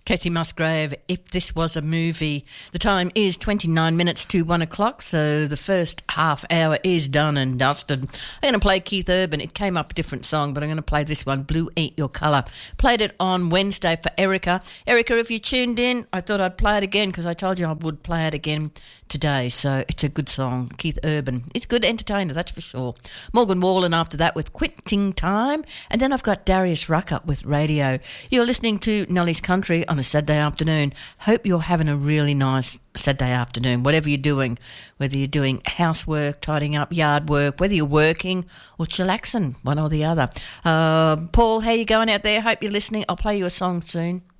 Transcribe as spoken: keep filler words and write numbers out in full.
Casey Musgrave, If This Was a Movie. The time is twenty-nine minutes to one o'clock, so the first half hour is done and dusted. I'm going to play Keith Urban. It came up a different song, but I'm going to play this one, Blue Ain't Your Colour. Played it on Wednesday for Erica. Erica, if you tuned in, I thought I'd play it again because I told you I would play it again today, so it's a good song. Keith Urban. It's a good entertainer, that's for sure. Morgan Wallen after that with Quitting Time, and then I've got Darius Rucker with Radio. You're listening to Nellie's Country on a Saturday afternoon. Hope you're having a really nice Saturday afternoon, whatever you're doing, whether you're doing housework, tidying up, yard work, whether you're working or chillaxing, one or the other. Uh, Paul, how you going out there? Hope you're listening. I'll play you a song soon.